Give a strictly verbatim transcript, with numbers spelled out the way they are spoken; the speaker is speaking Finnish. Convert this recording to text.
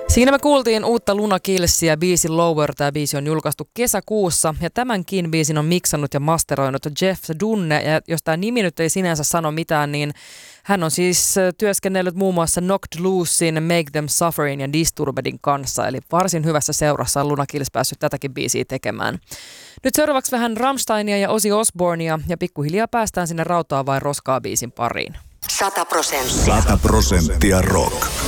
Siinä me kuultiin uutta Luna Killsia, biisin Lower. Tämä biisi on julkaistu kesäkuussa ja tämänkin biisin on miksannut ja masteroinut Jeff Dunne. Ja jos tämä nimi nyt ei sinänsä sano mitään, niin hän on siis työskennellyt muun muassa Knocked Loosein, Make Them Sufferin ja Disturbedin kanssa. Eli varsin hyvässä seurassa on Luna Kills päässyt tätäkin biisiä tekemään. Nyt seuraavaksi vähän Rammsteinia ja Ozzy Osbournea ja pikkuhiljaa päästään sinne Rautaa vai roskaa biisin pariin. sata prosenttia. sata prosenttia rock.